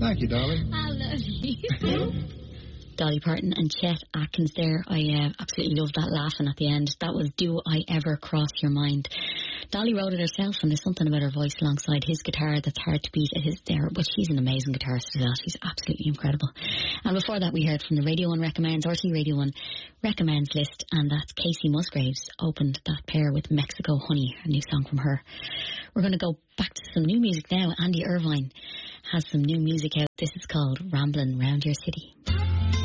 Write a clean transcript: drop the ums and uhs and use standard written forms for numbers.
Thank you, darling. I love you. Dolly Parton and Chet Atkins there. I absolutely loved that laughing at the end. That was Do I Ever Cross Your Mind. Dolly wrote it herself, and there's something about her voice alongside his guitar that's hard to beat. It is there, but she's an amazing guitarist as well. She's absolutely incredible. And before that, we heard from the Radio 1 Recommends, RT Radio 1 Recommends list, and that's Casey Musgraves opened that pair with Mexico Honey, a new song from her. We're going to go back to some new music now. Andy Irvine has some new music out. This is called Ramblin' Round Your City.